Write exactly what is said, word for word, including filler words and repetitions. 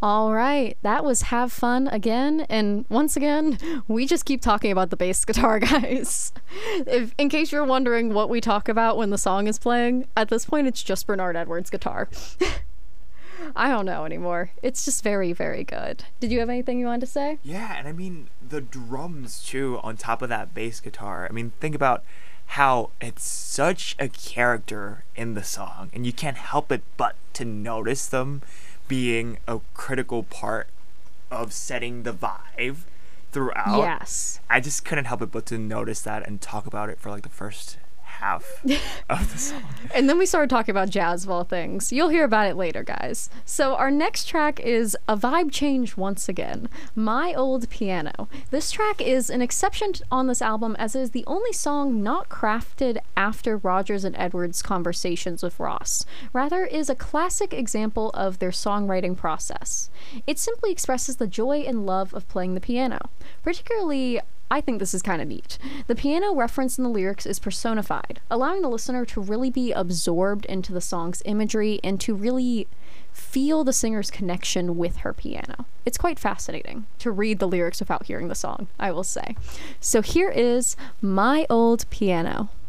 All right, that was Have Fun again, and once again, we just keep talking about the bass guitar, guys. If, in case you're wondering what we talk about when the song is playing, at this point it's just Bernard Edwards' guitar. I don't know anymore. It's just very, very good. Did you have anything you wanted to say? Yeah, and I mean, the drums, too, on top of that bass guitar. I mean, think about how it's such a character in the song, and you can't help it but to notice them being a critical part of setting the vibe throughout. Yes. I just couldn't help it but to notice that and talk about it for like the first half of the song. And then we started talking about jazz of all things. You'll hear about it later, guys. So our next track is a vibe change once again, My Old Piano. This track is an exception on this album as it is the only song not crafted after Rodgers and Edwards' conversations with Ross. Rather, it is a classic example of their songwriting process. It simply expresses the joy and love of playing the piano. Particularly, I think this is kind of neat. The piano reference in the lyrics is personified, allowing the listener to really be absorbed into the song's imagery and to really feel the singer's connection with her piano. It's quite fascinating to read the lyrics without hearing the song, I will say. So here is My Old Piano.